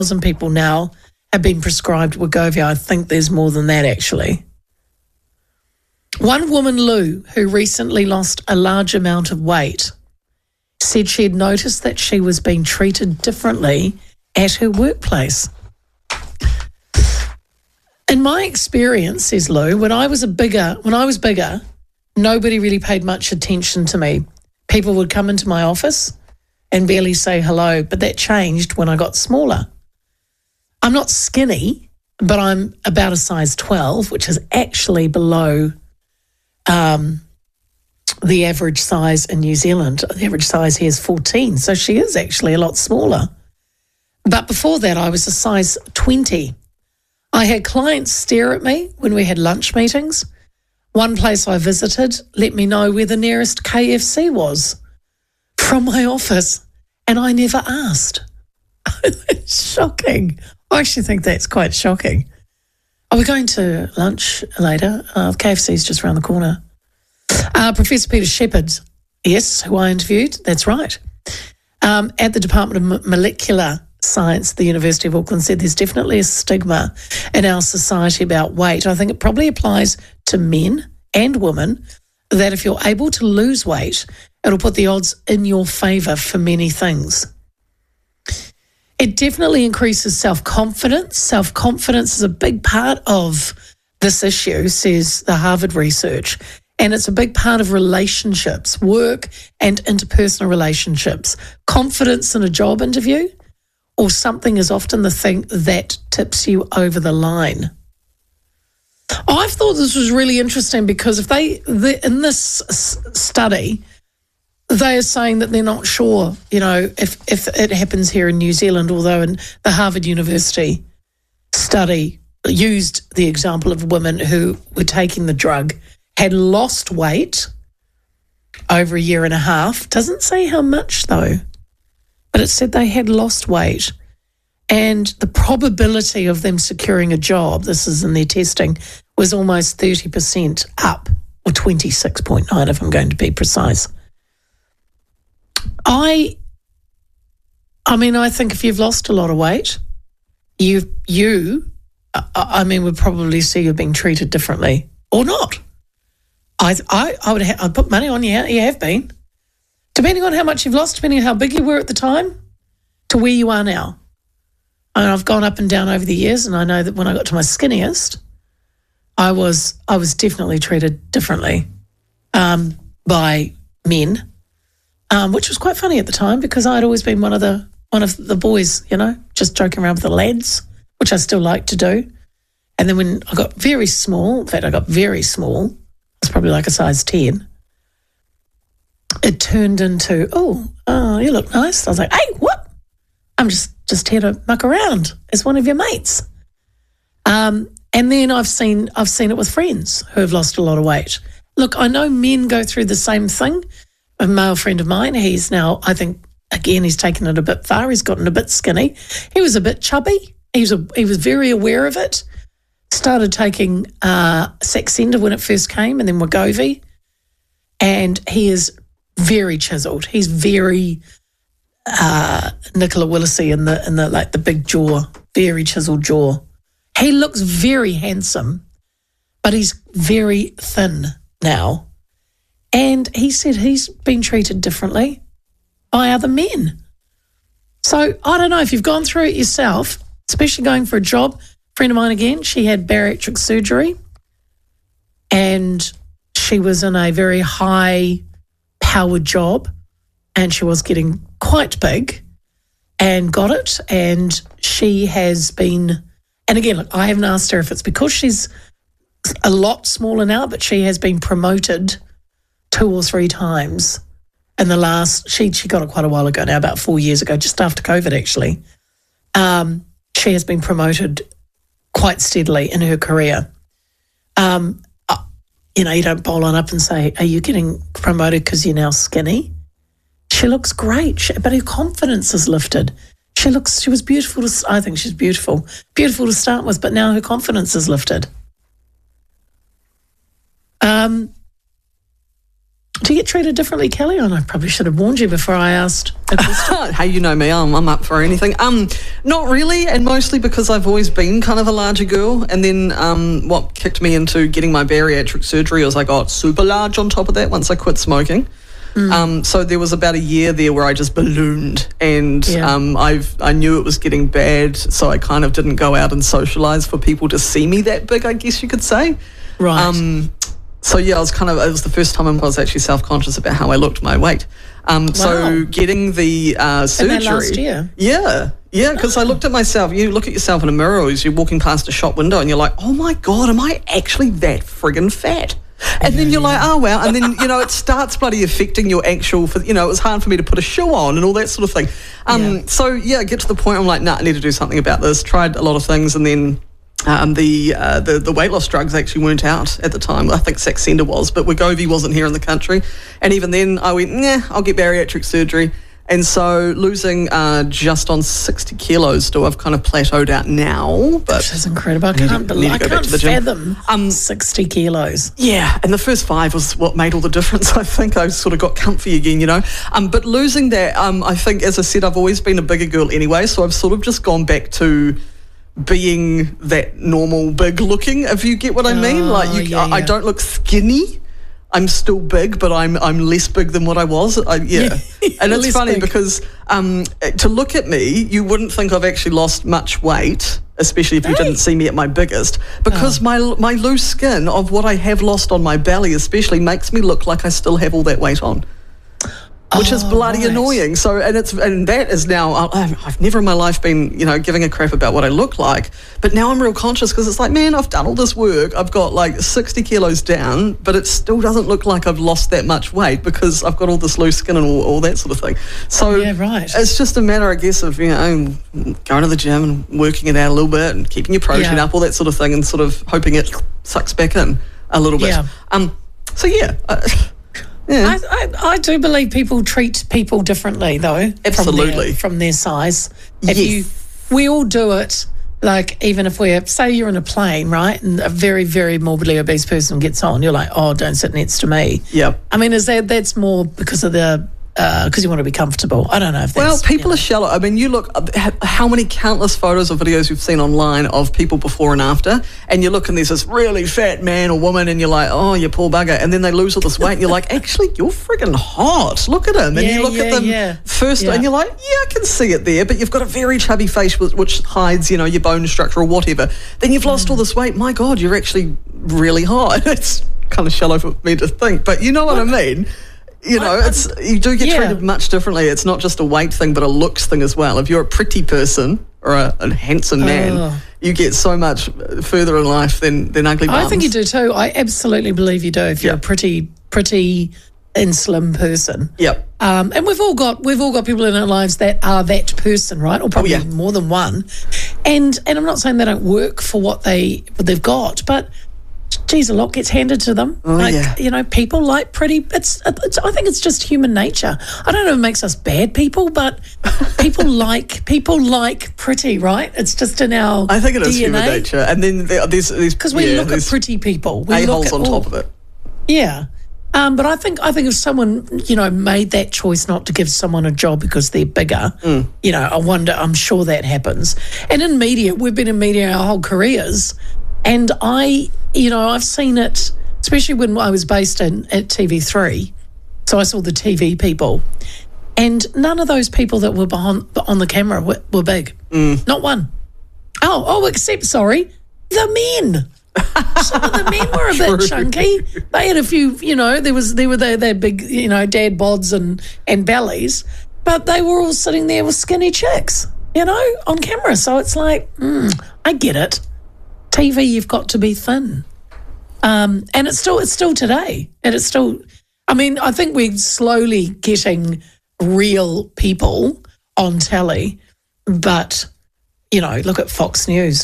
1,000 people now have been prescribed Wegovy. I think there's more than that, actually. One woman, Lou, who recently lost a large amount of weight, said she had noticed that she was being treated differently at her workplace. In my experience, says Lou, when I was bigger, nobody really paid much attention to me. People would come into my office and barely say hello, but that changed when I got smaller. I'm not skinny, but I'm about a size 12, which is actually below the average size in New Zealand. The average size here is 14, so she is actually a lot smaller. But before that, I was a size 20. I had clients stare at me when we had lunch meetings. One place I visited let me know where the nearest KFC was from my office, and I never asked. It's shocking. I actually think that's quite shocking. Are we going to lunch later? KFC's just around the corner. Professor Peter Shepherd, yes, who I interviewed, that's right, at the Department of Molecular Science at the University of Auckland, said there's definitely a stigma in our society about weight. I think it probably applies to men and women that if you're able to lose weight, it'll put the odds in your favour for many things. It definitely increases self-confidence. Self-confidence is a big part of this issue, says the Harvard research, and it's a big part of relationships, work and interpersonal relationships. Confidence in a job interview or something is often the thing that tips you over the line. I thought this was really interesting because if in this study, they are saying that they're not sure, if it happens here in New Zealand, although in the Harvard University study used the example of women who were taking the drug, had lost weight over a year and a half. Doesn't say how much though, but it said they had lost weight. And the probability of them securing a job, this is in their testing, was almost 30% up, or 26.9 if I'm going to be precise. I think if you've lost a lot of weight, you would probably see you being treated differently or not. I'd put money on you have been. Depending on how much you've lost, depending on how big you were at the time, to where you are now. And I've gone up and down over the years, and I know that when I got to my skinniest, I was definitely treated differently by men. Which was quite funny at the time because I'd always been one of the boys, just joking around with the lads, which I still like to do. And then when I got very small, I was probably like a size 10, it turned into, oh, you look nice. I was like, hey, what? I'm just here to muck around as one of your mates. And then I've seen it with friends who have lost a lot of weight. Look, I know men go through the same thing. A male friend of mine, he's now, I think, again, he's taken it a bit far. He's gotten a bit skinny. He was a bit chubby. He was very aware of it. Started taking Saxenda when it first came and then Wegovy. And he is very chiseled. He's very Nicola Willissy in the big jaw, very chiseled jaw. He looks very handsome, but he's very thin now. And he said he's been treated differently by other men. So I don't know if you've gone through it yourself, especially going for a job. A friend of mine again, she had bariatric surgery and she was in a very high-powered job and she was getting quite big and got it. And she has been, and again, look, I haven't asked her if it's because she's a lot smaller now, but she has been promoted 2 or 3 times in the last, she got it quite a while ago now, about 4 years ago, just after COVID actually. She has been promoted quite steadily in her career. You don't bowl on up and say, are you getting promoted because you're now skinny? She looks great, but her confidence is lifted. She was beautiful. I think she's beautiful to start with, but now her confidence is lifted. Do you get treated differently, Kelly? And I probably should have warned you before I asked a question. Hey, you know me, I'm up for anything. Not really, and mostly because I've always been kind of a larger girl. And then what kicked me into getting my bariatric surgery was I got super large on top of that once I quit smoking. So there was about a year there where I just ballooned, and I knew it was getting bad, so I kind of didn't go out and socialise for people to see me that big, I guess you could say. Right. So yeah, it was the first time I was actually self-conscious about how I looked, my weight. So getting the surgery. And that last year? Yeah, because I looked at myself. You look at yourself in a mirror as you're walking past a shop window and you're like, oh my God, am I actually that friggin' fat? And then you're like, oh, well. And then, it starts bloody affecting your actual, it was hard for me to put a shoe on and all that sort of thing. So, get to the point I'm like, I need to do something about this. Tried a lot of things, and then the weight loss drugs actually weren't out at the time. I think Saxenda was, but Wegovy wasn't here in the country. And even then I went, I'll get bariatric surgery. And so losing just on 60 kilos, still I've kind of plateaued out now. But that's incredible. I can't fathom 60 kilos. Yeah, and the first 5 was what made all the difference. I think I sort of got comfy again, But losing that, I think, as I said, I've always been a bigger girl anyway, so I've sort of just gone back to being that normal big looking, if you get what I mean. I don't look skinny. I'm still big, but I'm less big than what I was. And it's funny because to look at me, you wouldn't think I've actually lost much weight, especially if you didn't see me at my biggest, because my loose skin of what I have lost on my belly especially makes me look like I still have all that weight on. Which is bloody annoying. So, and that is now, I've never in my life been, giving a crap about what I look like. But now I'm real conscious because it's like, man, I've done all this work. I've got like 60 kilos down, but it still doesn't look like I've lost that much weight because I've got all this loose skin and all that sort of thing. So it's just a matter, I guess, of, going to the gym and working it out a little bit and keeping your protein up, all that sort of thing, and sort of hoping it sucks back in a little bit. Yeah. I do believe people treat people differently, though. Absolutely. From their size. We all do it. Like, even if say you're in a plane, right, and a very, very morbidly obese person gets on, you're like, oh, don't sit next to me. Yep. I mean, that's more because of because you want to be comfortable. I don't know if that's... Well, people are shallow. I mean, you look, how many countless photos or videos you've seen online of people before and after, and you look and there's this really fat man or woman and you're like, oh, you poor bugger, and then they lose all this weight and you're like, actually, you're friggin' hot. Look at him. And you look at them first and you're like, I can see it there, but you've got a very chubby face which hides, your bone structure or whatever. Then you've lost all this weight. My God, you're actually really hot. It's kind of shallow for me to think, but you know what I mean? You do get treated much differently. It's not just a weight thing, but a looks thing as well. If you're a pretty person or a handsome man, you get so much further in life than ugly bums. I think you do too. I absolutely believe you do. If you're a pretty and slim person. Yep. And we've all got people in our lives that are that person, right? Or probably more than one. And I'm not saying they don't work for what they've got, but geez, a lot gets handed to them. People like pretty. I think it's just human nature. I don't know if it makes us bad people, but people like pretty, right? It's just in our I think it is DNA. Human nature. And then there's because we look at pretty people. We a-holes on top of it. Yeah. But I think if someone, made that choice not to give someone a job because they're bigger, I'm sure that happens. And in media, we've been in media our whole careers, and I've seen it, especially when I was based at TV3. So I saw the TV people, and none of those people that were on the camera were big. Not one. Oh, except, the men. Some of the men were a bit chunky. They had a few, they were big, dad bods and bellies, but they were all sitting there with skinny chicks, on camera. So it's like, I get it. TV, you've got to be thin. And it's still today. And it's still, I think we're slowly getting real people on telly, but, look at Fox News.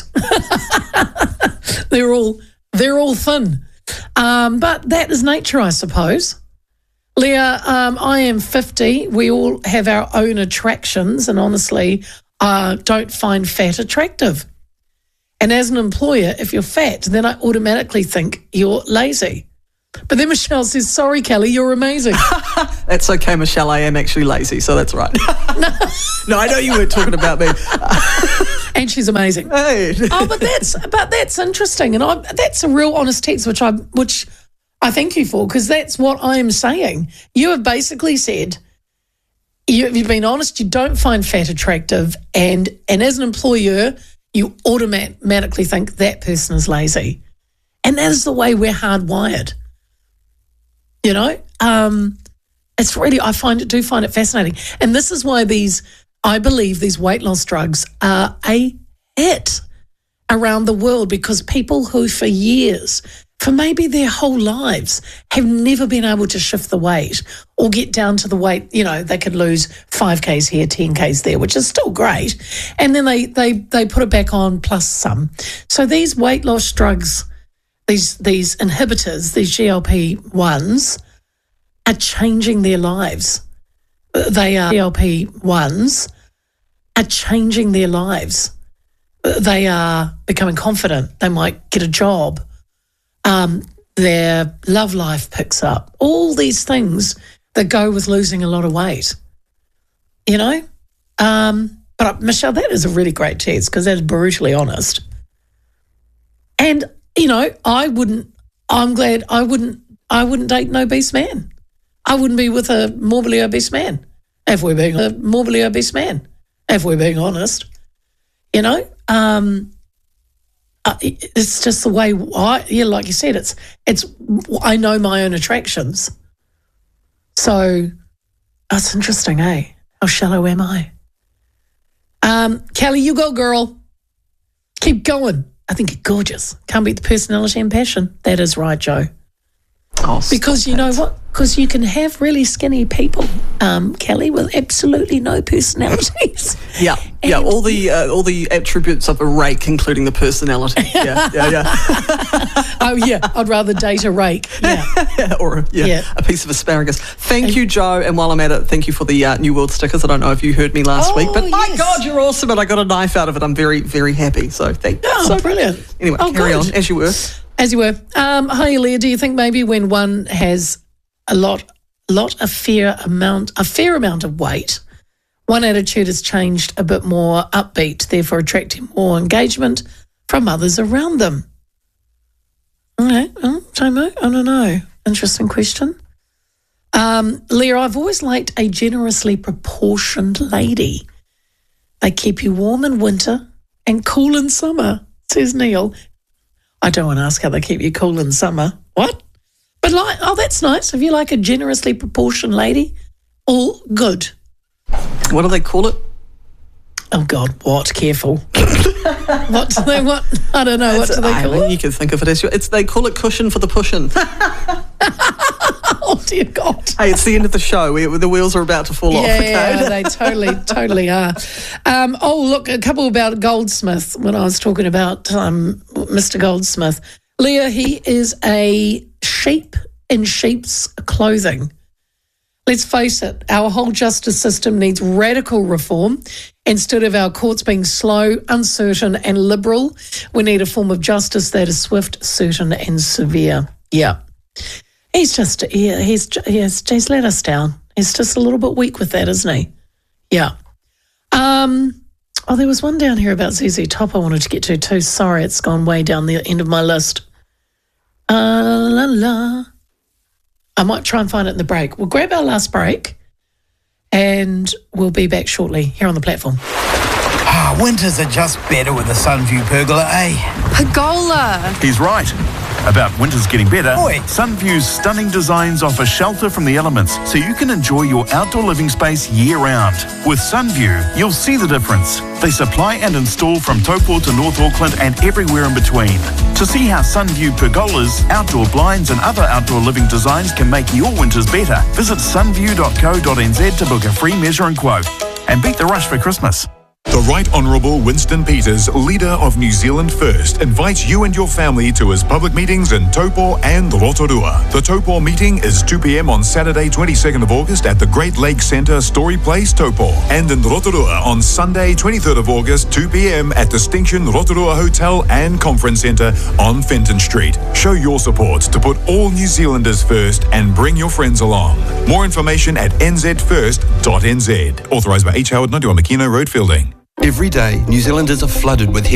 They're all thin. But that is nature, I suppose. Leah, I am 50. We all have our own attractions, and honestly, don't find fat attractive. And as an employer, if you're fat, then I automatically think you're lazy. But then Michelle says, sorry, Kelly, you're amazing. That's okay, Michelle. I am actually lazy, so that's right. No, I know you weren't talking about me. And she's amazing. Hey. Oh, but that's interesting. And that's a real honest text, which I thank you for, because that's what I am saying. You have basically said, you've been honest, you don't find fat attractive, and as an employer, you automatically think that person is lazy. And that is the way we're hardwired. You know? It's really, I do find it fascinating. And this is why I believe these weight loss drugs are a hit around the world, because people who for years, for maybe their whole lives, have never been able to shift the weight or get down to the weight, you know, they could lose 5 Ks here, 10 Ks there, which is still great. And then they put it back on plus some. So these weight loss drugs, these inhibitors, these GLP-1s, are changing their lives. GLP-1s are changing their lives. They are becoming confident. They might get a job. Their love life picks up. All these things that go with losing a lot of weight, you know? But Michelle, that is a really great text, because that is brutally honest. And, you know, I wouldn't date an obese man. I wouldn't be with a morbidly obese man, if we're being honest, you know? It's just the way like you said, it's I know my own attractions. So that's interesting, eh? How shallow am I? Kelly, you go, girl. Keep going. I think you're gorgeous. Can't beat the personality and passion. That is right, Joe. Oh, because you know what? Because you can have really skinny people, Kelly, with absolutely no personalities. Yeah, all the attributes of a rake, including the personality. Yeah. Oh yeah, I'd rather date a rake. Yeah, or a piece of asparagus. Thank you, Joe. And while I'm at it, thank you for the New World stickers. I don't know if you heard me last week, but my God, you're awesome, and I got a knife out of it. I'm very, very happy. So thank you. Oh, brilliant. Anyway, carry on as you were. As you were. Hi, Leah. Do you think maybe when one has a fair amount of weight, one attitude has changed a bit more upbeat, therefore attracting more engagement from others around them? Okay, Tomo, I don't know. Interesting question. Leah, I've always liked a generously proportioned lady. They keep you warm in winter and cool in summer, says Neil. I don't want to ask how they keep you cool in summer. What? But that's nice. If you like a generously proportioned lady, all good. What do they call it? Oh, God, what? Careful. What do they want? I don't know. What do they call it? You can think of it as they call it cushion for the pushing. Oh, dear God. Hey, it's the end of the show. The wheels are about to fall off. Okay? Yeah, they totally are. Look, a couple about Goldsmith, when I was talking about Mr. Goldsmith. Leah, he is a sheep in sheep's clothing. Let's face it, our whole justice system needs radical reform. Instead of our courts being slow, uncertain and liberal, we need a form of justice that is swift, certain and severe. Yeah. He's let us down. He's just a little bit weak with that, isn't he? Yeah. There was one down here about ZZ Top I wanted to get to too. Sorry, it's gone way down the end of my list. I might try and find it in the break. We'll grab our last break and we'll be back shortly here on the platform. Winters are just better with a Sunview pergola, eh? Pergola. He's right. About winters getting better, Oi. Sunview's stunning designs offer shelter from the elements so you can enjoy your outdoor living space year-round. With Sunview, you'll see the difference. They supply and install from Taupo to North Auckland and everywhere in between. To see how Sunview pergolas, outdoor blinds and other outdoor living designs can make your winters better, visit sunview.co.nz to book a free measure and quote. And beat the rush for Christmas. The Right Honourable Winston Peters, leader of New Zealand First, invites you and your family to his public meetings in Taupo and Rotorua. The Taupo meeting is 2 p.m. on Saturday, 22nd of August at the Great Lakes Centre, Story Place, Taupo. And in Rotorua on Sunday, 23rd of August, 2 p.m. at Distinction Rotorua Hotel and Conference Centre on Fenton Street. Show your support to put all New Zealanders first and bring your friends along. More information at nzfirst.nz. Authorised by H. Howard, 91 Makino Road, Fielding. Every day, New Zealanders are flooded with